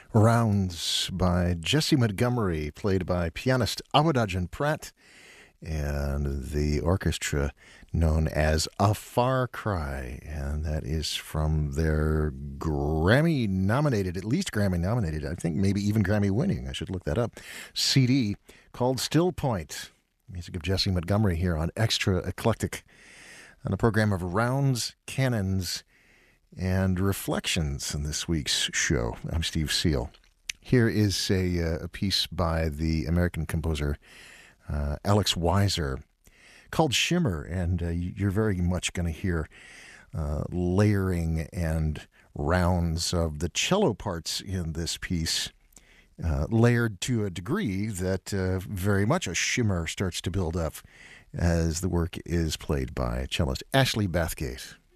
Rounds by Jesse Montgomery, played by pianist Awadagin Pratt, and the orchestra known as A Far Cry. And that is from their Grammy nominated, at least Grammy nominated, I think maybe even Grammy winning, I should look that up, CD called Still Point. Music of Jesse Montgomery here on Extra Eclectic, on a program of rounds, cannons, and reflections in this week's show. I'm Steve Seal. Here is a piece by the American composer Alex Weiser called Shimmer, and you're very much going to hear layering and rounds of the cello parts in this piece, layered to a degree that very much a shimmer starts to build up as the work is played by cellist Ashley Bathgate.